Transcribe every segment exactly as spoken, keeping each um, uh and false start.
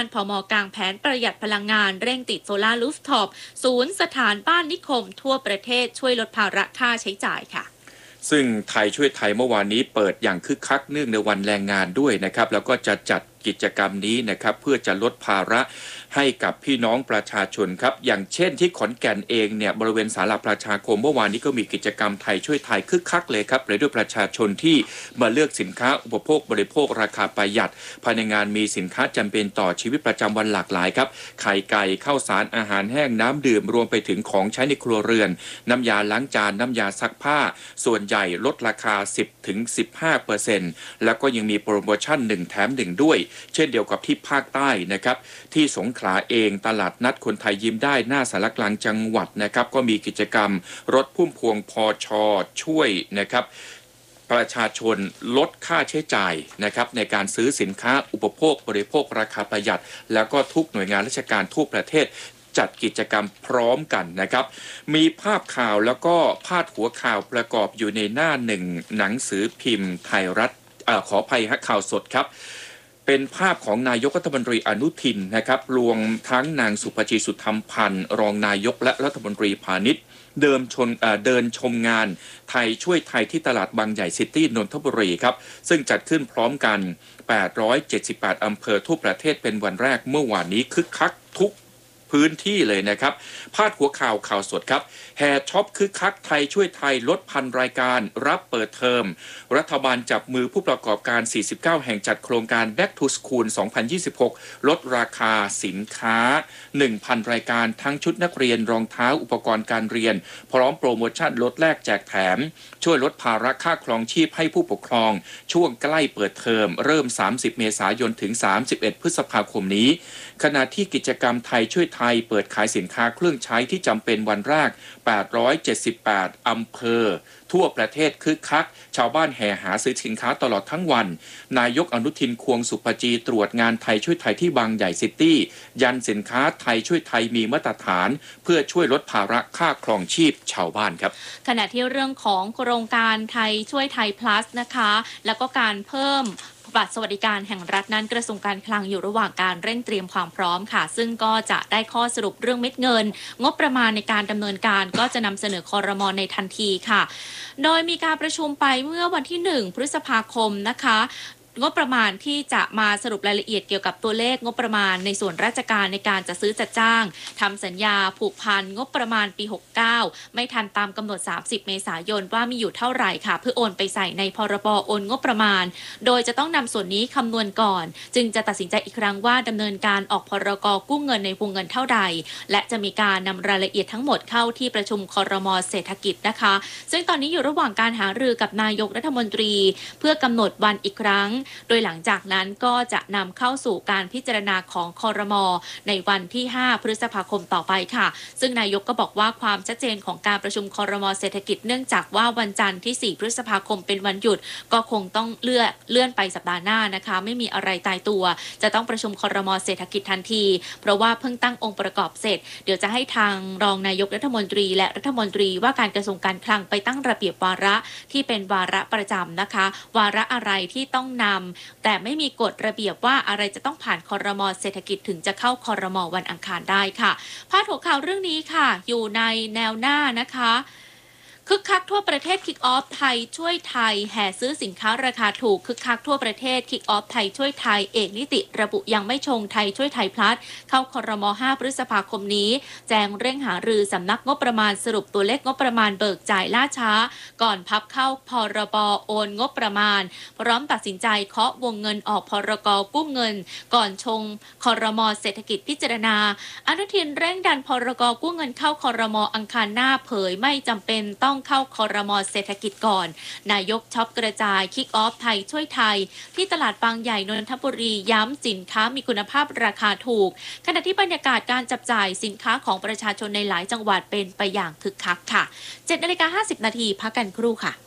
านผม.กลางแผนประหยัดพลังงานเร่งติดโซลาร์รูฟท็อปศูนย์สถานบ้านนิคมทั่วประเทศช่วยลดภาระค่าใช้จ่ายค่ะซึ่งไทยช่วยไทยเมื่อวานนี้เปิดอย่างคึกคักเนื่องในวันแรงงานด้วยนะครับแล้วก็จะจัดกิจกรรมนี้นะครับเพื่อจะลดภาระให้กับพี่น้องประชาชนครับอย่างเช่นที่ขอนแก่นเองเนี่ยบริเวณศาลาประชาคมเมื่อวานนี้ก็มีกิจกรรมไทยช่วยไทยคึกคักเลยครับเลยด้วยประชาชนที่มาเลือกสินค้าอุปโภคบริโภคราคาประหยัดภายในงานมีสินค้าจำเป็นต่อชีวิตประจำวันหลากหลายครับไข่ไก่ข้าวสารอาหารแห้งน้ำดื่มรวมไปถึงของใช้ในครัวเรือนน้ำยาล้างจานน้ำยาซักผ้าส่วนใหญ่ลดราคา สิบถึงสิบห้าเปอร์เซ็นต์ แล้วก็ยังมีโปรโมชั่นหนึ่งแถมหนึ่งด้วยเช่นเดียวกับที่ภาคใต้นะครับที่สงขลาเองตลาดนัดคนไทยยิ้มได้หน้าสารกลางจังหวัดนะครับก็มีกิจกรรมรถพุ่มพวงพช.ช่วยนะครับประชาชนลดค่าใช้จ่ายนะครับในการซื้อสินค้าอุปโภคบริโภคราคาประหยัดแล้วก็ทุกหน่วยงานราชการทั่วประเทศจัดกิจกรรมพร้อมกันนะครับมีภาพข่าวแล้วก็พาดหัวข่าวประกอบอยู่ในหน้าหนึ่งหนังสือพิมพ์ไทยรัฐเอ่อขออภัยฮะข่าวสดครับเป็นภาพของนายกรัฐมนตรีอนุทินนะครับรวมทั้งนางสุภจีสุธรรมพันธ์รองนายกและรัฐมนตรีพาณิชย์เดิมชนเดินชมงานไทยช่วยไทยที่ตลาดบางใหญ่ซิตี้นนทบุรีครับซึ่งจัดขึ้นพร้อมกันแปดร้อยเจ็ดสิบแปดอำเภอทั่วประเทศเป็นวันแรกเมื่อวานนี้คึกคักทุกพื้นที่เลยนะครับพาดหัวข่าวข่าวสดครับแห่ช็อปคึกคักไทยช่วยไทยลดพันรายการรับเปิดเทอมรัฐบาลจับมือผู้ประกอบการสี่สิบเก้าแห่งจัดโครงการ Back to School สองพันยี่สิบหกลดราคาสินค้า หนึ่งพัน รายการทั้งชุดนักเรียนรองเท้าอุปกรณ์การเรียนพร้อมโปรโมชั่นลดแลกแจกแถมช่วยลดภาระค่าครองชีพให้ผู้ปกครองช่วงใกล้เปิดเทอมเริ่มสามสิบเมษายนถึงสามสิบเอ็ดพฤษภาคมนี้ขณะที่กิจกรรมไทยช่วยไทยเปิดขายสินค้าเครื่องใช้ที่จำเป็นวันแรกแปดร้อยเจ็ดสิบแปดอำเภอทั่วประเทศคึกคักชาวบ้านแห่หาซื้อสินค้าตลอดทั้งวันนายกอนุทินควงสุภจีตรวจงานไทยช่วยไทยที่บางใหญ่ซิตี้ยันสินค้าไทยช่วยไทยมีมาตรฐานเพื่อช่วยลดภาระค่าครองชีพชาวบ้านครับขณะที่เรื่องของโครงการไทยช่วยไทย plus นะคะแล้วก็การเพิ่มบัตรสวัสดิการแห่งรัฐนั้นกระทรวงการคลังอยู่ระหว่างการเร่งเตรียมความพร้อมค่ะซึ่งก็จะได้ข้อสรุปเรื่องเม็ดเงินงบประมาณในการดำเนินการก็จะนำเสนอครม.ในทันทีค่ะโดยมีการประชุมไปเมื่อวันที่หนึ่งพฤษภาคมนะคะงบประมาณที่จะมาสรุปรายละเอียดเกี่ยวกับตัวเลขงบประมาณในส่วนราชการในการจัดซื้อจัดจ้างทำสัญญาผูกพันงบประมาณปีหกสิบเก้าไม่ทันตามกำหนดสามสิบเมษายนว่ามีอยู่เท่าไหร่ค่ะเพื่อโอนไปใส่ในพรบโอนงบประมาณโดยจะต้องนำส่วนนี้คำนวณก่อนจึงจะตัดสินใจอีกครั้งว่าดำเนินการออกพรกกู้เงินในวงเงินเท่าใดและจะมีการนำรายละเอียดทั้งหมดเข้าที่ประชุมครม.เศรษฐกิจนะคะซึ่งตอนนี้อยู่ระหว่างการหารือกับนายกรัฐมนตรีเพื่อกำหนดวันอีกครั้งโดยหลังจากนั้นก็จะนำเข้าสู่การพิจารณาของครม.ในวันที่ห้าพฤษภาคมต่อไปค่ะซึ่งนายกก็บอกว่าความชัดเจนของการประชุมครม.เศรษฐกิจเนื่องจากว่าวันจันทร์ที่สี่พฤษภาคมเป็นวันหยุดก็คงต้องเลื่อนเลื่อนไปสัปดาห์หน้านะคะไม่มีอะไรตายตัวจะต้องประชุมครม.เศรษฐกิจทันทีเพราะว่าเพิ่งตั้งองค์ประกอบเสร็จเดี๋ยวจะให้ทางรองนายกรัฐมนตรีและรัฐมนตรีว่าการกระทรวงการคลังไปตั้งระเบียบวาระที่เป็นวาระประจำนะคะวาระอะไรที่ต้องนำแต่ไม่มีกฎระเบียบว่าอะไรจะต้องผ่านครม.เศรษฐกิจถึงจะเข้าครม.วันอังคารได้ค่ะพาดหัวข่าวเรื่องนี้ค่ะอยู่ในแนวหน้านะคะคึกคักทั่วประเทศคิกออฟไทยช่วยไทยแห่ซื้อสินค้าราคาถูกคึกคักทั่วประเทศคิกออฟไทยช่วยไทยเอกนิติระบุยังไม่ชงไทยช่วยไทยพลัสเข้าครม.ห้าพฤษภาคมนี้แจงเร่งหารือสำนักงบประมาณสรุปตัวเลขงบประมาณเบิกจ่ายล่าช้าก่อนพับเข้าพรบโอนงบประมาณพร้อมตัดสินใจเคาะวงเงินออกพรกกู้เงินก่อนชงครม.เศรษฐกิจพิจารณาอนุทินเร่งดันพรกกู้เงินเข้าครม.อังคารหน้าเผยไม่จำเป็นต้องเข้าครม.เศรษฐกิจก่อนนายกช็อปกระจายคิกออฟไทยช่วยไทยที่ตลาดบางใหญ่นนทบุรีย้ำสินค้ามีคุณภาพราคาถูกขณะที่บรรยากาศการจับจ่ายสินค้าของประชาชนในหลายจังหวัดเป็นไปอย่างคึกคักค่ะเจ็ดนาฬิกาห้าสิบนาทีพักกันครู่ค่ะ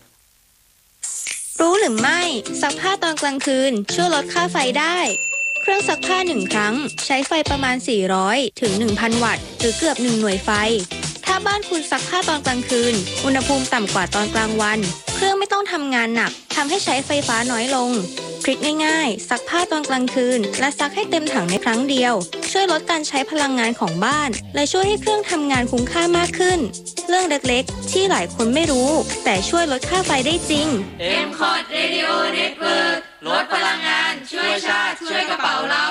รู้หรือไม่ซักผ้าตอนกลางคืนช่วยลดค่าไฟได้เครื่องซักผ้าหนึ่งครั้งใช้ไฟประมาณสี่ร้อยถึง หนึ่งพัน วัตต์หรือเกือบหนึ่งหน่วยไฟถ้าบ้านคุณซักผ้าตอนกลางคืนอุณหภูมิต่ำกว่าตอนกลางวันเครื่องไม่ต้องทำงานหนักทำให้ใช้ไฟฟ้าน้อยลงพริคง่ายๆซักผ้าตอนกลางคืนและซักให้เต็มถังในครั้งเดียวช่วยลดการใช้พลังงานของบ้านและช่วยให้เครื่องทำงานคุ้มค่ามากขึ้นเรื่องเล็กๆที่หลายคนไม่รู้แต่ช่วยลดค่าไฟได้จริงเอ็ม คอร์ด Radio Network ลดพลังงานช่วยชาติช่วยกระเป๋าเรา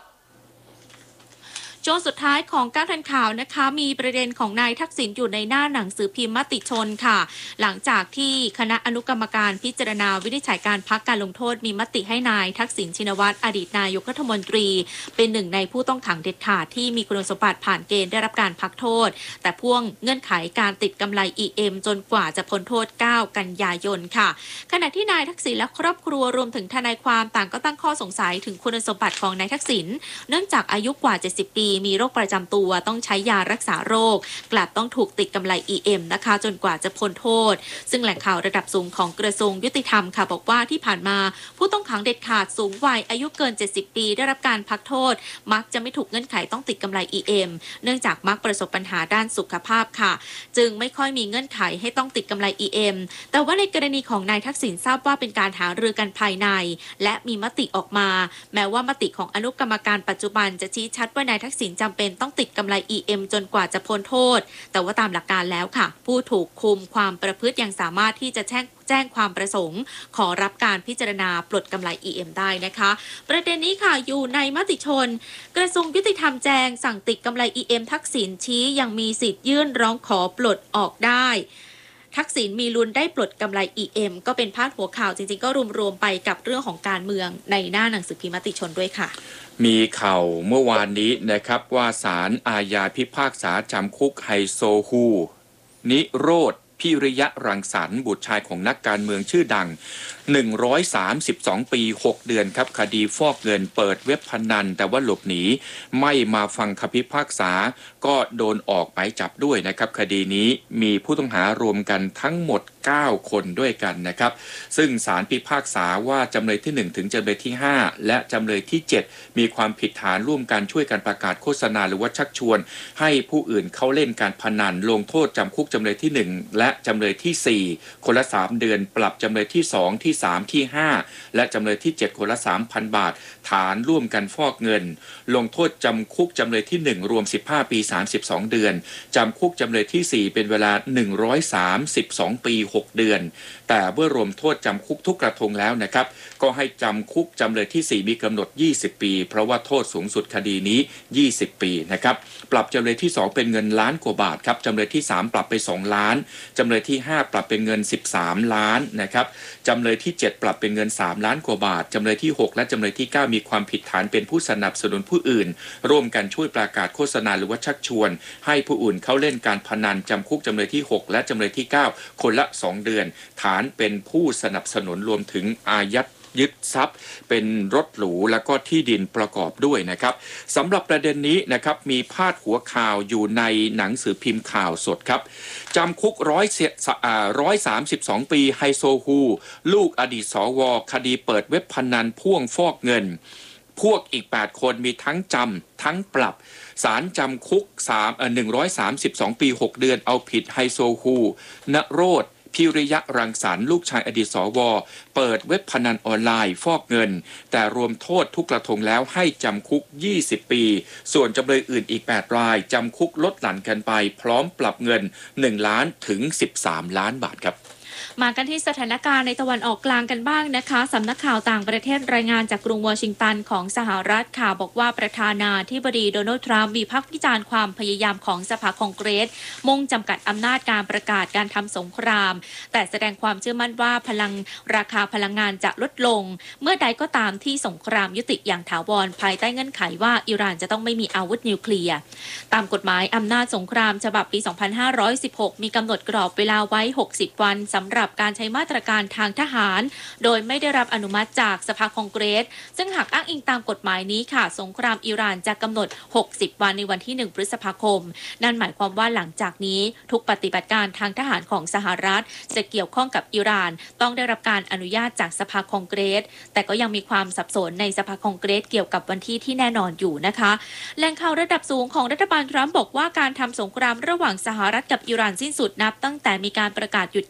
ช่วงสุดท้ายของการทันข่าวนะคะมีประเด็นของนายทักษิณอยู่ในหน้าหนังสือพิมพ์มติชนค่ะหลังจากที่คณะอนุกรรมการพิจารณาวินิจฉัยการพักการลงโทษมีมติให้นายทักษิณชินวัตรอดีตนายกรัฐมนตรีเป็นหนึ่งในผู้ต้องขังเด็ดขาดที่มีคุณสมบัติผ่านเกณฑ์ได้รับการพักโทษแต่พ่วงเงื่อนไขการติดกำไร อี เอ็ม จนกว่าจะพ้นโทษเก้ากันยายนค่ะขณะที่นายทักษิณและครอบครัวรวมถึงทนายความต่างก็ตั้งข้อสงสัยถึงคุณสมบัติของนายทักษิณเนื่องจากอายุกว่าเจ็ดสิบปีมีโรคประจำตัวต้องใช้ยารักษาโรคกลับต้องถูกติดกำไร อี เอ็ม นะคะจนกว่าจะพ้นโทษซึ่งแหล่งข่าวระดับสูงของกระทรวงยุติธรรมค่ะบอกว่าที่ผ่านมาผู้ต้องขังเด็ดขาดสูงวัยอายุเกินเจ็ดสิบปีได้รับการพักโทษมักจะไม่ถูกเงื่อนไขต้องติดกำไร อี เอ็ม เนื่องจากมักประสบปัญหาด้านสุขภาพค่ะจึงไม่ค่อยมีเงื่อนไขให้ต้องติดกำไร อี เอ็ม แต่ว่าในกรณีของนายทักษิณทราบว่าเป็นการหารือกันภายในและมีมติออกมาแม้ว่ามติของอนุกรรมการปัจจุบันจะชี้ชัดว่านายทักษิณจำเป็นต้องติดกำไร อี เอ็ม จนกว่าจะพ้นโทษแต่ว่าตามหลักการแล้วค่ะผู้ถูกคุมความประพฤติยังสามารถที่จะแจ้งแจ้งความประสงค์ขอรับการพิจารณาปลดกำไร อี เอ็ม ได้นะคะประเด็นนี้ค่ะอยู่ในมติชนกระทรวงยุติธรรมแจงสั่งติดกำไร อี เอ็ม ทักษิณชี้ยังมีสิทธิ์ยื่นร้องขอปลดออกได้ทักษิณมีลุ้นได้ปลดกำไร อี เอ็ม ก็เป็นพาดหัวข่าวจริงๆก็รวมๆไปกับเรื่องของการเมืองในหน้าหนังสือพิมพ์มติชนด้วยค่ะมีข่าวเมื่อวานนี้นะครับว่าศาลอาญาพิพากษาจำคุกไฮโซฮูนิโรธพิริยะรังสรรค์บุตรชายของนักการเมืองชื่อดังหนึ่งร้อยสามสิบสองปีหกเดือนครับคดีฟอกเงินเปิดเว็บพนันแต่ว่าหลบหนีไม่มาฟังคำพิพากษาก็โดนออกหมายจับด้วยนะครับคดีนี้มีผู้ต้องหารวมกันทั้งหมดเก้าคนด้วยกันนะครับซึ่งศาลพิพากษาว่าจำเลยที่หนึ่งถึงจำเลยที่ห้าและจำเลยที่เจ็ดมีความผิดฐานร่วมกันช่วยกันประกาศโฆษณาหรือว่าชักชวนให้ผู้อื่นเข้าเล่นการพนันลงโทษจำคุกจำเลยที่หนึ่งและจำเลยที่สี่คนละสามเดือนปรับจำเลยที่สองที่สามที่ห้าและจำเลยที่เจ็ดคนละ สามพัน บาทฐานร่วมกันฟอกเงินลงโทษจำคุกจำเลยที่หนึ่งรวมสิบห้าปีสามสิบสองเดือนจำคุกจำเลยที่สี่เป็นเวลาหนึ่งร้อยสามสิบสองปีหกเดือนแต่เมื่อรวมโทษจำคุกทุกกระทงแล้วนะครับก็ให้จำคุกจำเลยที่สี่มีกำหนดยี่สิบปีเพราะว่าโทษสูงสุดคดีนี้ยี่สิบปีนะครับปรับจำเลยที่สองเป็นเงินล้านกว่าบาทครับจำเลยที่สามปรับไปสองล้านจำเลยที่ห้าปรับเป็นเงินสิบสามล้านนะครับจำเลยที่เจ็ดปรับเป็นเงินสามล้านกว่าบาทจำเลยที่หกและจำเลยที่เก้ามีความผิดฐานเป็นผู้สนับสนุนผู้อื่นร่วมกันช่วยประกาศโฆษณาหรือว่าชักชวนให้ผู้อื่นเข้าเล่นการพนันจำคุกจำเลยที่หกและจำเลยที่เก้าคนละสองเดือนฐานเป็นผู้สนับสนุนรวมถึงอายัดยึดทรัพย์เป็นรถหรูแล้วก็ที่ดินประกอบด้วยนะครับสำหรับประเด็นนี้นะครับมีพาดหัวข่าวอยู่ในหนังสือพิมพ์ข่าวสดครับจำคุกร้อยร้อยสามสิบสองปีไฮโซฮูลูกอดีตสวคดีเปิดเว็บพนันพ่วงฟอกเงินพวกอีกแปดคนมีทั้งจำทั้งปรับศาลจำคุกหนึ่งร้อยสามสิบสองปีหกเดือนเอาผิดไฮโซฮูนโรธพิริยะรังสรรค์ลูกชายอดีตสวเปิดเว็บพนันออนไลน์ฟอกเงินแต่รวมโทษทุกกระทงแล้วให้จำคุกยี่สิบปีส่วนจำเลยอื่นอีกแปดรายจำคุกลดหลั่นกันไปพร้อมปรับเงินหนึ่งล้านถึงสิบสามล้านบาทครับมากันที่สถานการณ์ในตะวันออกกลางกันบ้างนะคะสำนักข่าวต่างประเทศรายงานจากกรุงวอชิงตันของสหรัฐค่ะบอกว่าประธานาธิบดีโดนัลด์ทรัมป์วิพากษ์วิจารณ์ความพยายามของสภาคองเกรสมุ่งจำกัดอำนาจการประกาศการทำสงครามแต่แสดงความเชื่อมั่นว่าพลังราคาพลังงานจะลดลงเมื่อใดก็ตามที่สงครามยุติอย่างถาวรภายใต้เงื่อนไขว่าอิหร่านจะต้องไม่มีอาวุธนิวเคลียร์ตามกฎหมายอำนาจสงครามฉบับปีสองพันห้าร้อยสิบหกมีกำหนดกรอบเวลาไว้หกสิบวันสำหรับการใช้มาตรการทางทหารโดยไม่ได้รับอนุมัติจากสภาคองเกรสซึ่งหากอ้างอิงตามกฎหมายนี้ค่ะสงครามอิหร่านจะกำหนดหกสิบวันในวันที่หนึ่งพฤษภาคมนั่นหมายความว่าหลังจากนี้ทุกปฏิบัติการทางทหารของสหรัฐจะเกี่ยวข้องกับอิหร่านต้องได้รับการอนุญาตจากสภาคองเกรสแต่ก็ยังมีความสับสนในสภาคองเกรสเกี่ยวกับวันที่ที่แน่นอนอยู่นะคะแหล่งข่าวระดับสูงของรัฐบาลทรัมป์บอกว่าการทำสงครามระหว่างสหรัฐกับอิหร่านสิ้นสุดนับตั้งแต่มีการประกาศหยุดยิงเจ็ด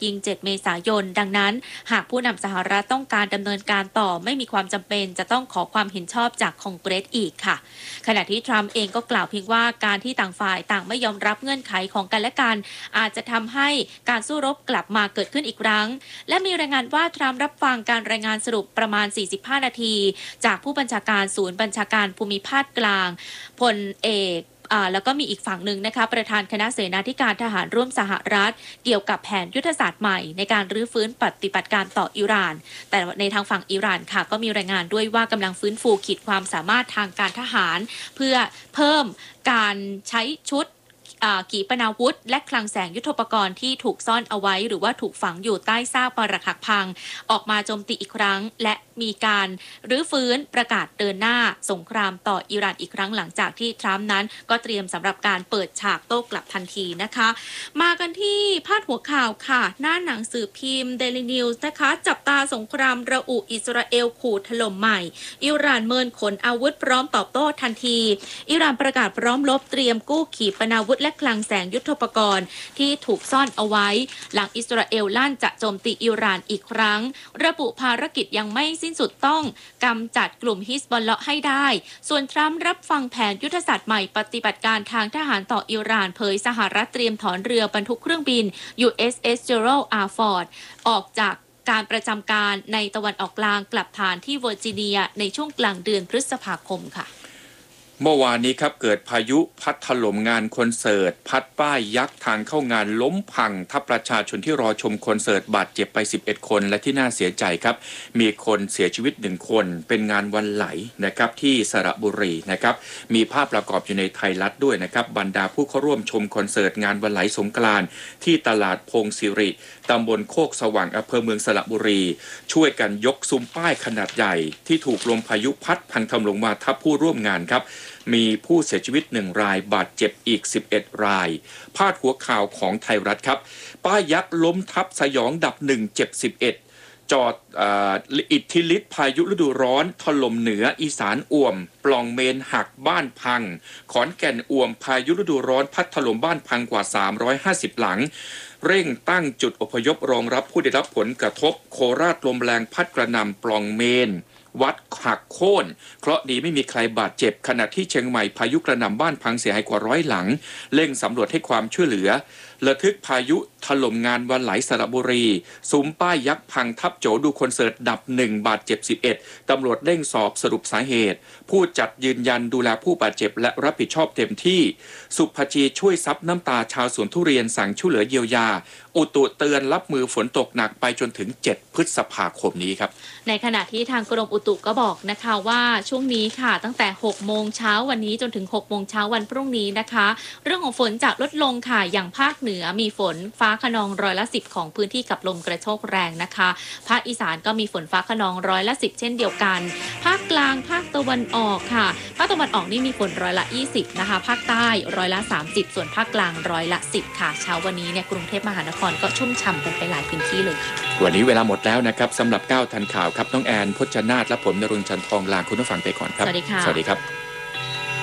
เมษายนดังนั้นหากผู้นำสหรัฐต้องการดำเนินการต่อไม่มีความจำเป็นจะต้องขอความเห็นชอบจากคองเกรสอีกค่ะขณะที่ทรัมป์เองก็กล่าวเพียงว่าการที่ต่างฝ่ายต่างไม่ยอมรับเงื่อนไขของกันและกันอาจจะทำให้การสู้รบกลับมาเกิดขึ้นอีกครั้งและมีรายงานว่าทรัมป์รับฟังการรายงานสรุปประมาณสี่สิบห้านาทีจากผู้บัญชาการศูนย์บัญชาการภูมิภาคกลางพลเอกแล้วก็มีอีกฝั่งหนึ่งนะคะประธานคณะเสนาธิการทหารร่วมสหรัฐเกี่ยวกับแผนยุทธศาสตร์ใหม่ในการรื้อฟื้นปฏิบัติการต่ออิหร่านแต่ในทางฝั่งอิหร่านค่ะก็มีรายงานด้วยว่ากำลังฟื้นฟูขีดความสามารถทางการทหารเพื่อเพิ่มการใช้ชุดขีปนาวุธและคลังแสงยุทโธปกรณ์ที่ถูกซ่อนเอาไว้หรือว่าถูกฝังอยู่ใต้ซากปรักหักพังออกมาโจมตีอีกครั้งและมีการรื้อฟื้นประกาศเดินหน้าสงครามต่ออิหร่านอีกครั้งหลังจากที่ทรัมป์นั้นก็เตรียมสำหรับการเปิดฉากโต้กลับทันทีนะคะมากันที่พาดหัวข่าวค่ะหน้าหนังสือพิมพ์ Daily News นะคะจับตาสงครามระอุอิสราเอลขู่ถล่มใหม่อิหร่านเมินขนอาวุธพร้อมตอบโต้ทันทีอิหร่านประกาศพร้อมลบเตรียมกู้ขีปนาวุธและคลังแสงยุทโธปกรณ์ที่ถูกซ่อนเอาไว้หลังอิสราเอลลั่นจะโจมตีอิหร่านอีกครั้งระบุภารกิจยังไม่สิ้นสุดต้องกำจัดกลุ่มฮิซบอลเลาะห์ให้ได้ส่วนทรัมป์รับฟังแผนยุทธศาสตร์ใหม่ปฏิบัติการทางทหารต่ออิหร่านเผยสหรัฐเตรียมถอนเรือบรรทุกเครื่องบิน ยู เอส เอส Gerald R. Ford ออกจากการประจำการในตะวันออกกลางกลับฐานที่เวอร์จิเนียในช่วงกลางเดือนพฤษภาคมค่ะเมื่อวานนี้ครับเกิดพายุพัดถล่มงานคอนเสิร์ตพัดป้ายยักษ์ทางเข้างานล้มพังทับประชาชนที่รอชมคอนเสิร์ตบาดเจ็บไปสิบเอ็ดคนและที่น่าเสียใจครับมีคนเสียชีวิตหนึ่งคนเป็นงานวันไหลนะครับที่สระบุรีนะครับมีภาพประกอบอยู่ในไทยรัฐด้วยนะครับบรรดาผู้เข้าร่วมชมคอนเสิร์ตงานวันไหลสงกรานต์ที่ตลาดพงศิริตำบลโคกสว่างอำเภอเมืองสระบุรีช่วยกันยกซุ้มป้ายขนาดใหญ่ที่ถูกลมพายุพัดพังถล่มลงมาทับผู้ร่วมงานครับมีผู้เสียชีวิตหนึ่งรายบาดเจ็บอีกสิบเอ็ดรายพาดหัวข่าวของไทยรัฐครับป้ายยักษ์ล้มทับสยองดับหนึ่งเจ็บสิบเอ็ดจอดอิทธิฤทธิ์พายุฤดูร้อนถล่มเหนืออีสานอ่วมปล่องเมนหักบ้านพังขอนแก่นอ่วมพายุฤดูร้อนพัดถล่มบ้านพังกว่าสามร้อยห้าสิบหลังเร่งตั้งจุดอพยพรองรับผู้ได้รับผลกระทบโคราชลมแรงพัดกระหน่ำปล่องเมนวัดหักโค่นเคราะห์ดีไม่มีใครบาดเจ็บขณะที่เชียงใหม่พายุกระหน่ำบ้านพังเสียหายกว่าร้อยหลังเร่งสำรวจให้ความช่วยเหลือระทึกพายุถล่มงานวันไหลสระบุรีซุ้มป้ายยักษ์พังทับโจดูคอนเสิร์ตดับหนึ่งบาดเจ็บสิบเอ็ดตำรวจเร่งสอบสรุปสาเหตุผู้จัดยืนยันดูแลผู้บาดเจ็บและรับผิดชอบเต็มที่สุภจีช่วยซับน้ำตาชาวสวนทุเรียนสั่งช่วยเหลือเยียวยาอุตุเตือนรับมือฝนตกหนักไปจนถึงเจ็ดพฤษภาคมนี้ครับในขณะที่ทางกรมอุตุก็บอกนะคะว่าช่วงนี้ค่ะตั้งแต่หกโมงเช้าวันนี้จนถึงหกโมงเช้าวันพรุ่งนี้นะคะเรื่องของฝนจะลดลงค่ะอย่างภาคเหนือมีฝนฟ้าคะนองร้อยละสิบของพื้นที่กับลมกระโชกแรงนะคะภาคอีสานก็มีฝนฟ้าคะนองร้อยละสิบเช่นเดียวกันภาคกลางภาคตะวันออกค่ะภาคตะวันออกนี่มีฝนร้อยละยี่สิบนะคะภาคใต้ร้อยละสามสิบส่วนภาคกลางร้อยละสิบค่ะเช้าวันนี้เนี่ยกรุงเทพมหานครก็ชุ่มฉ่ำกันไปหลายพื้นที่เลยค่ะวันนี้เวลาหมดแล้วนะครับสำหรับเก้าทันข่าวครับน้องแอนพจนาถและผมณรงค์ จันทองลาคุณผู้ฟังไปก่อนครับสวัสดีค่ะสวัสดีครับ